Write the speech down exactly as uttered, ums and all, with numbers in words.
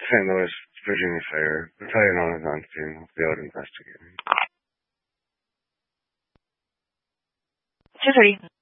Saint Louis, Virginia Fair. Battalion Renaissance team will be out investigating. two thirty.